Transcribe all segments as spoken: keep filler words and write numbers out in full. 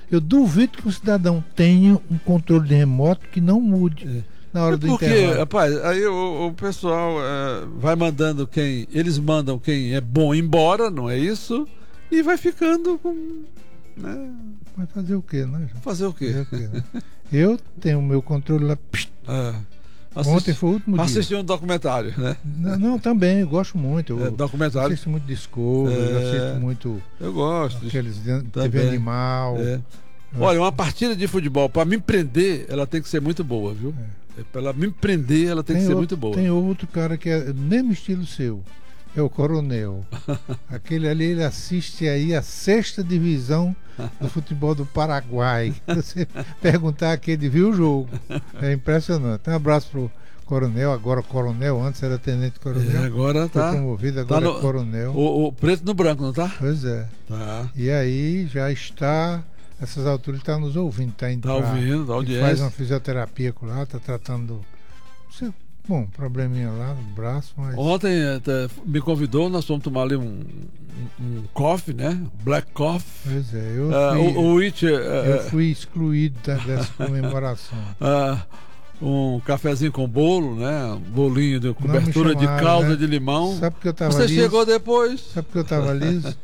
Eu duvido que o cidadão tenha um controle de remoto que não mude é. na hora é do porque, intervalo. Rapaz, aí o, o pessoal é, vai mandando quem... Eles mandam quem é bom embora, não é isso? E vai ficando com... Né? Vai fazer o quê, né? Fazer o quê? Fazer o quê, né? Eu tenho o meu controle lá... Psh, é. Assisti, Ontem foi o último dia. Assisti um documentário, né? Não, não também, eu gosto muito. Eu é, documentário. assisto muito Discovery, é, eu assisto muito. Eu gosto. Aqueles T V Animal. É. Olha, uma partida de futebol, para me prender, ela tem que ser muito boa, viu? É. Para ela me prender, ela tem, tem que ser outro, muito boa. Tem outro cara que é do mesmo estilo seu. É o Coronel. Aquele ali, ele assiste aí a sexta divisão do futebol do Paraguai. Você perguntar aqui, ele viu o jogo. É impressionante. Um abraço pro Coronel, agora Coronel, antes era Tenente Coronel. É, agora tá. Foi promovido, agora tá no, é Coronel. O, o preto no branco, não tá? Pois é. Tá. E aí já está, essas alturas está nos ouvindo, está indo. Tá ouvindo, da audiência. Faz uma fisioterapia com lá, está tratando. Você, Bom, probleminha lá no braço, mas... Ontem até me convidou, nós fomos tomar ali um, um, um coffee, né? Black coffee. Pois é, eu fui, uh, o, o It, uh, eu fui excluído da, dessa comemoração. Uh, um cafezinho com bolo, né? Um bolinho de cobertura chamaram, de calda né? de limão. Sabe porque eu tava Você liso? chegou depois. Sabe porque eu tava liso?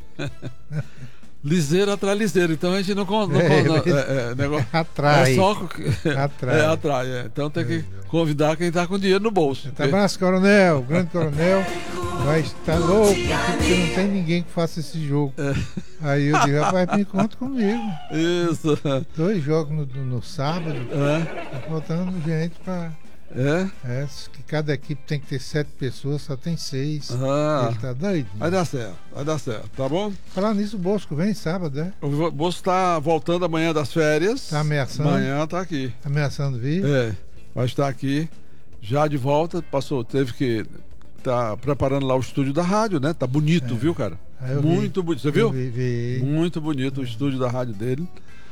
Liseiro atrás liseiro, então a gente não, não, é, não é, é, negócio, atrai. É só, atrai. É, atrai é. Então tem que convidar quem está com dinheiro no bolso. Tá abraço, Coronel, o grande Coronel vai estar louco, porque não tem ninguém que faça esse jogo. É. Aí eu digo, rapaz, me conta comigo. Isso. Dois jogos no, no sábado, é. tá faltando gente para... É? É, que cada equipe tem que ter sete pessoas, só tem seis. Ah, ele tá doido. Vai dar certo, vai dar certo, tá bom? Falar nisso, o Bosco vem sábado, né? O Bosco tá voltando amanhã das férias. Tá ameaçando? Amanhã tá aqui. Ameaçando vir? É, vai estar aqui, já de volta, passou, teve que tá preparando lá o estúdio da rádio, né? Tá bonito, é. viu, cara? Ah, Muito bonito, você viu? Vi, vi. Muito bonito o estúdio da rádio dele.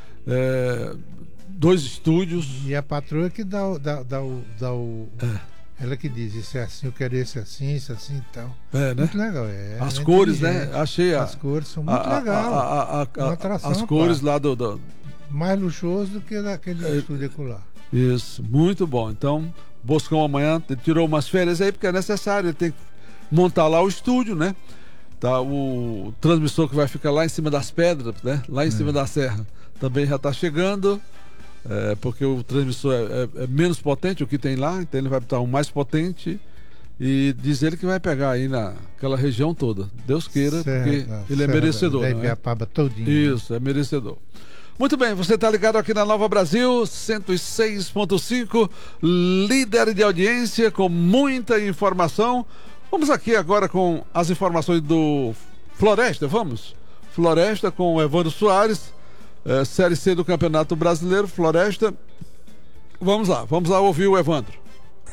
É... Dois estúdios. E a patroa que dá o. Dá, dá o, dá o é. Ela que diz, isso é assim, eu quero esse assim, isso assim e tal. É, né? Muito legal. É, as é cores, né? Achei a, As cores são muito a, legais. A, a, a, uma atração, as cores pá. lá do, do. Mais luxuoso do que daquele é, estúdio acolá. Isso, muito bom. Então, Boscão amanhã tirou umas férias aí, porque é necessário, ele tem que montar lá o estúdio, né? Tá, o transmissor que vai ficar lá em cima das pedras, né? Lá em é. cima da serra. Também já está chegando. É, porque o transmissor é, é, é menos potente o que tem lá, então ele vai botar um mais potente e diz ele que vai pegar aí naquela região toda. Deus queira, certo, porque ele certo, é merecedor. Né? Ibiapaba todinho. Isso, é merecedor. Muito bem, você está ligado aqui na Nova Brasil, cento e seis ponto cinco, líder de audiência com muita informação. Vamos aqui agora com as informações do Floresta, vamos? Floresta com o Evandro Soares. É, Série C do Campeonato Brasileiro, Floresta. Vamos lá, vamos lá ouvir o Evandro.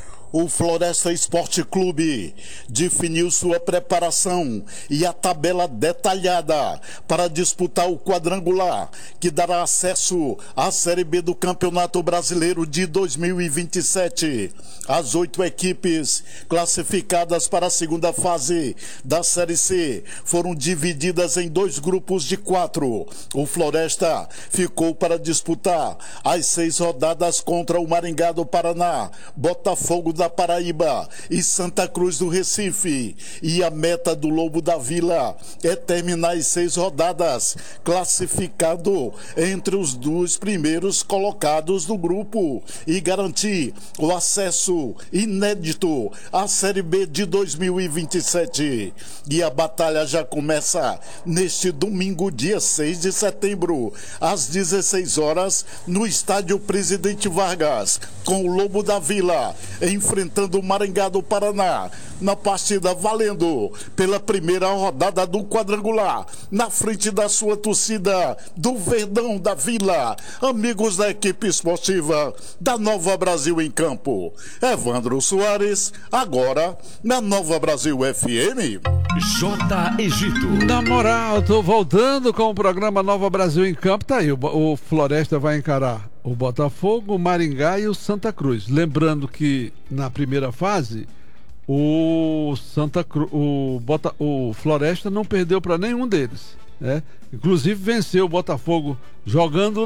O Floresta Esporte Clube definiu sua preparação e a tabela detalhada para disputar o quadrangular, que dará acesso à Série B do Campeonato Brasileiro de dois mil e vinte e sete. As oito equipes classificadas para a segunda fase da Série C foram divididas em dois grupos de quatro. O Floresta ficou para disputar as seis rodadas contra o Maringá do Paraná, Botafogo da Paraíba e Santa Cruz do Recife, e a meta do Lobo da Vila é terminar as seis rodadas classificado entre os dois primeiros colocados do grupo e garantir o acesso inédito à Série B de dois mil e vinte e sete. E a batalha já começa neste domingo, dia seis de setembro, às dezesseis horas, no estádio Presidente Vargas, com o Lobo da Vila enfrentando o Maringá do Paraná, na partida valendo pela primeira rodada do quadrangular, na frente da sua torcida do Verdão da Vila, amigos da equipe esportiva da Nova Brasil em campo. Evandro Soares, agora na Nova Brasil F M. J. Egito. Na moral, tô voltando com o programa Nova Brasil em campo. Tá aí, o, o Floresta vai encarar o Botafogo, o Maringá e o Santa Cruz. Lembrando que na primeira fase o Santa Cruz, o, Bota, o Floresta não perdeu para nenhum deles, né? Inclusive venceu o Botafogo jogando